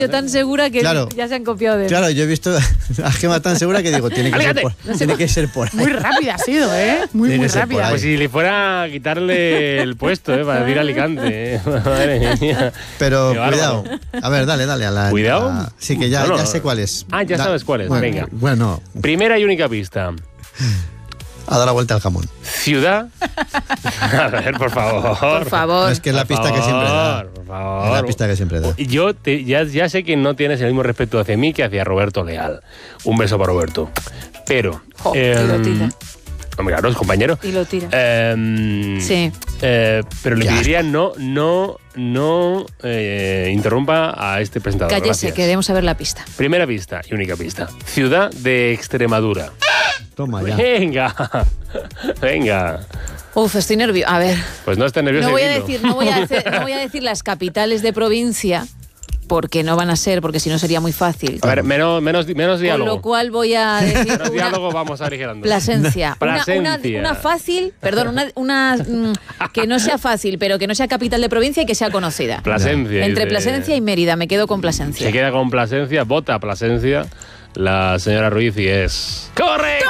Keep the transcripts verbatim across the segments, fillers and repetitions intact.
tan segura que claro, ya se han copiado de él. Claro, yo he visto a Gemma tan segura que digo, tiene que, ser por, no tiene que ser por ahí. Muy rápida ha sido, ¿eh? Muy, tiene muy rápida. Pues si le fuera a quitarle el puesto, ¿eh? Para decir Alicante, ¿eh? Madre mía. Pero cuidado. A ver, dale, dale. A la, ¿Cuidado? A, sí, que ya, no, no. ya sé cuál es. Ah, ya da, sabes cuál es. Bueno, Venga. Bueno. Primera y única pista. A dar la vuelta al jamón. Ciudad. A ver, por favor. Por favor. No, es que es la pista por que siempre da. Por favor. Es la pista que siempre da. Yo te, ya, ya sé que no tienes el mismo respeto hacia mí que hacia Roberto Leal. Un beso para Roberto. Pero... Jo, eh, y lo tira. Hombre, claro, es compañero. Y lo tira. Eh, sí. Eh, pero le Qué pediría asco. no, no, no eh, interrumpa a este presentador. Cállese, Gracias. queremos saber la pista. Primera pista y única pista. Ciudad de Extremadura. Toma ya. Venga, venga. Uf, estoy nerviosa. A ver. Pues no estés nervioso. No voy a dilo. decir, no voy a decir, no voy a decir las capitales de provincia, porque no van a ser, porque si no sería muy fácil. A ver, menos, menos, menos Con diálogo. lo cual voy a decir Menos una- diálogo, vamos aligerando. Plasencia. Una, una, Plasencia. una fácil, perdón, una, una mm, que no sea fácil, pero que no sea capital de provincia y que sea conocida. Plasencia. Entre dice. Plasencia y Mérida, me quedo con Plasencia. Se queda con Plasencia, vota Plasencia. La señora Ruiz y es... ¡Correcto!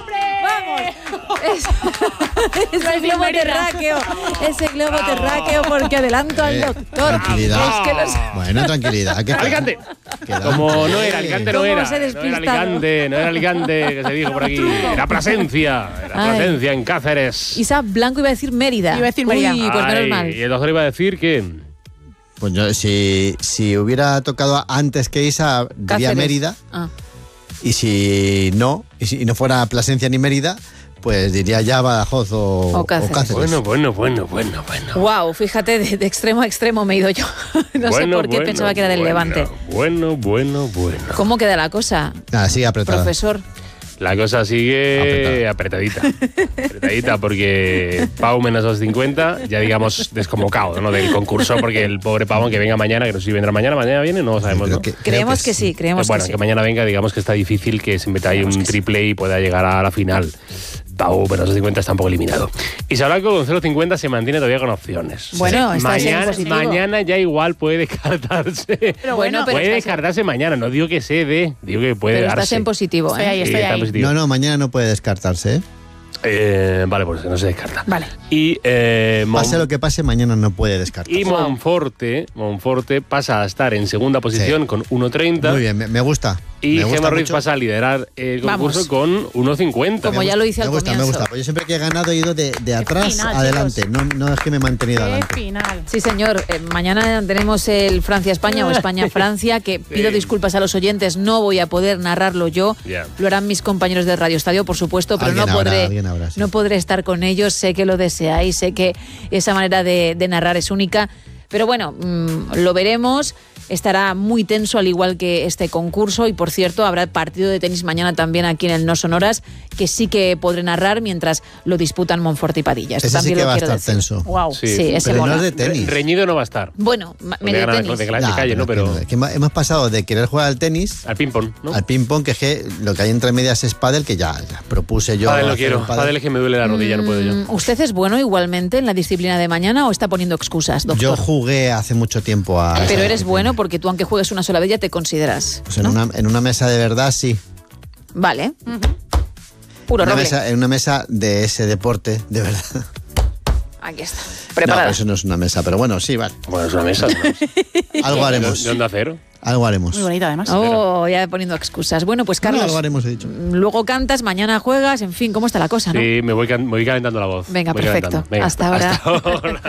Es, ese globo terráqueo, ese globo terráqueo, porque adelanto al Eh, doctor. tranquilidad. Es que los- Bueno, tranquilidad. ¿a qué queda? ¡Alicante! Queda- Como no era Alicante, no ¿Cómo era. os he No era despistado? Alicante, no era Alicante, que se dijo por aquí. Era Plasencia. Era Ay. Plasencia en Cáceres. Isa Blanco iba a decir Mérida. Iba a decir Mérida. Uy, pues menos Ay, mal. Y el doctor iba a decir que... Pues yo, si, si hubiera tocado antes que Isa, diría Cáceres. Mérida. Ah. Y si no, y si no fuera Plasencia ni Mérida, pues diría ya Badajoz o, O Cáceres. o Cáceres. Bueno, bueno, bueno, bueno, bueno. Wow, fíjate, de, de extremo a extremo me he ido yo. No sé Bueno, por qué bueno, pensaba que era del bueno, Levante. Bueno, bueno, bueno. ¿Cómo queda la cosa, Nada, sigue apretada. profesor? La cosa sigue apretadita. Apretadita porque Pau menos dos cincuenta, ya digamos desconvocado, ¿no? Del concurso, porque el pobre Pau, que venga mañana, que no sé si vendrá mañana, mañana viene, no lo sabemos, Creo ¿no? que- creo Creemos que sí, creemos bueno, que sí. que mañana venga, digamos que está difícil que se meta ahí un triple y pueda llegar a la final. Pau menos dos cincuenta está un poco eliminado. Y Blanco con cero cincuenta se mantiene todavía con opciones. Bueno, está en mañana, positivo. mañana ya igual puede descartarse. Pero bueno, pero puede estás- descartarse mañana, no digo que se dé, digo que puede Pero darse. estás en positivo, Estoy ahí, ¿eh? estoy Sí, está ahí. positivo. No, no, mañana no puede descartarse, ¿eh? Eh, vale, pues no se descarta. Vale. Y, eh, Mon- Pase lo que pase, mañana no puede descartarse. y Monforte, Monforte pasa a estar en segunda posición Sí. con uno treinta. Muy bien, me, me gusta. Y me gusta Gemma Ruiz mucho. pasa a liderar el concurso Vamos. con uno cincuenta. Como Me ya gusta, lo hice al me gusta, comienzo. Me gusta, pues yo siempre que he ganado he ido de, de atrás final, adelante. No, no es que me he mantenido Qué adelante. final. Sí, señor. Eh, mañana tenemos el Francia-España o España-Francia, que pido disculpas a los oyentes, no voy a poder narrarlo yo. Ya. Lo harán mis compañeros de Radio Estadio, por supuesto, pero no Alguien habrá, podré, alguien habrá, sí. no podré estar con ellos. Sé que lo deseáis, sé que esa manera de, de narrar es única. Pero bueno, mmm, lo veremos. Estará muy tenso, al igual que este concurso. Y por cierto, habrá partido de tenis mañana también aquí en el No Sonoras, que sí que podré narrar mientras lo disputan Monforte y Padilla. Esto Ese sí también que lo va a quiero estar decir. tenso. Wow. Sí. Sí, ese Pero no mola. es de tenis. Re- reñido no va a estar. Bueno, ma- De medio ganas- tenis. de clase Nah, calle, ¿no? Pero que, que hemos hemos pasado de querer jugar al tenis al ping-pong, ¿no? al ping-pong, que es que lo que hay entre medias es pádel, que ya, ya propuse yo. Pádel no hacer quiero. un pádel. Pádel es que me duele la rodilla, no puedo yo. Mm, ¿Usted es bueno igualmente en la disciplina de mañana o está poniendo excusas, doctor? Yo jugué hace mucho tiempo a. Pero eres bueno porque tú, aunque juegues una sola vez, ya te consideras. Pues en, ¿no? una, en una mesa de verdad, sí. Vale. Puro Una roble. mesa, en una mesa de ese deporte, de verdad. Aquí está. No, Preparada. pero eso no es una mesa, pero bueno, sí, vale. Bueno, es una mesa. ¿no? Algo haremos. ¿De onda cero? Algo haremos. Muy bonita, además. Oh, ya poniendo excusas. Bueno, pues No, Carlos, algo haremos, he dicho. luego cantas, mañana juegas, en fin, ¿cómo está la cosa, no? Sí, me voy, can- me voy calentando la voz. Venga, Voy perfecto. calentando. Venga, Hasta ahora. Hasta ahora.